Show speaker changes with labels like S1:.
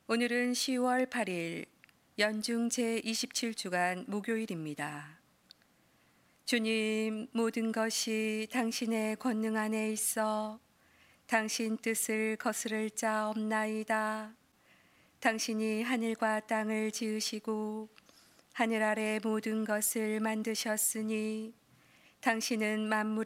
S1: 오늘은 10월 8일 연중 제27주간 목요일입니다. 주님, 모든 것이 당신의 권능 안에 있어 당신 뜻을 거스를 자 없나이다. 당신이 하늘과 땅을 지으시고 하늘 아래 모든 것을 만드셨으니 당신은 만물의